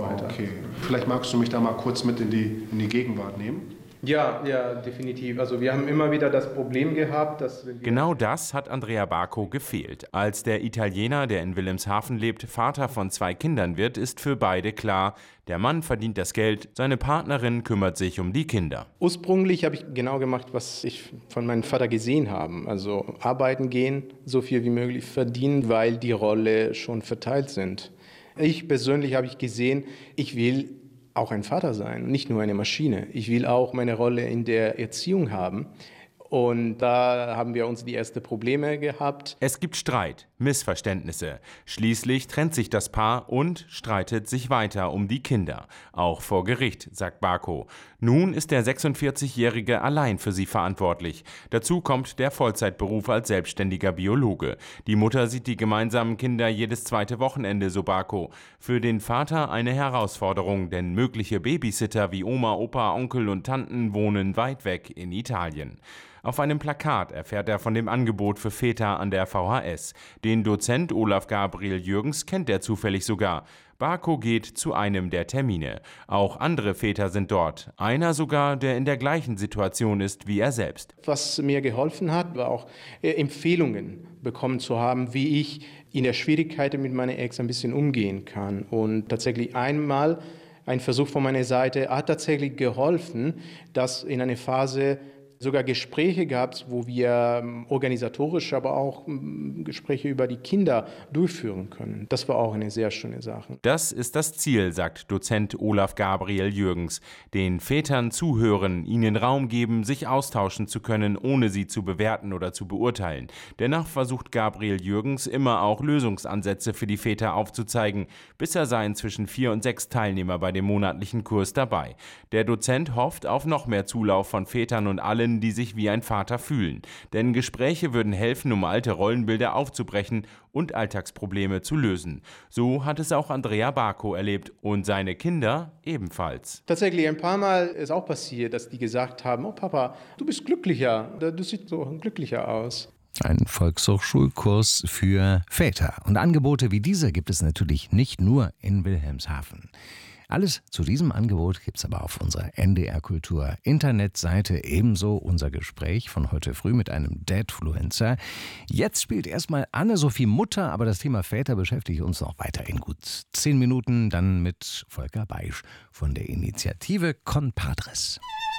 weiter. Okay. Vielleicht magst du mich da mal kurz mit in die Gegenwart nehmen? Ja, definitiv. Also wir haben immer wieder das Problem gehabt, dass... Genau das hat Andrea Bacco gefehlt. Als der Italiener, der in Wilhelmshaven lebt, Vater von 2 Kindern wird, ist für beide klar, der Mann verdient das Geld, seine Partnerin kümmert sich um die Kinder. Ursprünglich habe ich genau gemacht, was ich von meinem Vater gesehen habe. Also arbeiten gehen, so viel wie möglich verdienen, weil die Rollen schon verteilt sind. Ich persönlich habe gesehen, ich will auch ein Vater sein, nicht nur eine Maschine. Ich will auch meine Rolle in der Erziehung haben. Und da haben wir uns die ersten Probleme gehabt. Es gibt Streit, Missverständnisse. Schließlich trennt sich das Paar und streitet sich weiter um die Kinder. Auch vor Gericht, sagt Bacco. Nun ist der 46-Jährige allein für sie verantwortlich. Dazu kommt der Vollzeitberuf als selbstständiger Biologe. Die Mutter sieht die gemeinsamen Kinder jedes zweite Wochenende, so Bacco. Für den Vater eine Herausforderung, denn mögliche Babysitter wie Oma, Opa, Onkel und Tanten wohnen weit weg in Italien. Auf einem Plakat erfährt er von dem Angebot für Väter an der VHS. Den Dozent Olaf Gabriel Jürgens kennt er zufällig sogar. Bacco geht zu einem der Termine. Auch andere Väter sind dort. Einer sogar, der in der gleichen Situation ist wie er selbst. Was mir geholfen hat, war auch Empfehlungen bekommen zu haben, wie ich in der Schwierigkeit mit meiner Ex ein bisschen umgehen kann. Und tatsächlich einmal ein Versuch von meiner Seite hat tatsächlich geholfen, dass in einer Phase sogar Gespräche gab, wo wir organisatorisch, aber auch Gespräche über die Kinder durchführen können. Das war auch eine sehr schöne Sache. Das ist das Ziel, sagt Dozent Olaf Gabriel Jürgens. Den Vätern zuhören, ihnen Raum geben, sich austauschen zu können, ohne sie zu bewerten oder zu beurteilen. Dennoch versucht Gabriel Jürgens immer auch Lösungsansätze für die Väter aufzuzeigen. Bisher seien zwischen 4 und 6 Teilnehmer bei dem monatlichen Kurs dabei. Der Dozent hofft auf noch mehr Zulauf von Vätern und allen, die sich wie ein Vater fühlen. Denn Gespräche würden helfen, um alte Rollenbilder aufzubrechen und Alltagsprobleme zu lösen. So hat es auch Andrea Bacco erlebt und seine Kinder ebenfalls. Tatsächlich ein paar Mal ist auch passiert, dass die gesagt haben, oh Papa, du bist glücklicher, du siehst so glücklicher aus. Ein Volkshochschulkurs für Väter. Und Angebote wie diese gibt es natürlich nicht nur in Wilhelmshaven. Alles zu diesem Angebot gibt's aber auf unserer NDR Kultur Internetseite, ebenso unser Gespräch von heute früh mit einem Dadfluencer. Jetzt spielt erstmal Anne-Sophie Mutter, aber das Thema Väter beschäftigt uns noch weiter in gut 10 Minuten, dann mit Volker Beisch von der Initiative Compadres.